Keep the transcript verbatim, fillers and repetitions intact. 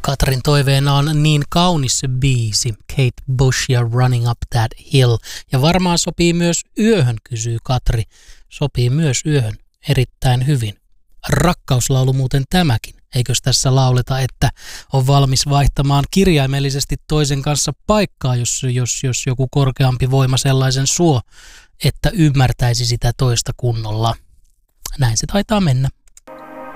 Katrin toiveena on Niin kaunis se biisi, Kate Bush ja Running Up That Hill. Ja varmaan sopii myös yöhön, kysyy Katri. Sopii myös yöhön erittäin hyvin. Rakkauslaulu muuten tämäkin. Eikös tässä lauleta, että on valmis vaihtamaan kirjaimellisesti toisen kanssa paikkaa, jos, jos, jos joku korkeampi voima sellaisen suo, että ymmärtäisi sitä toista kunnolla. Näin se taitaa mennä.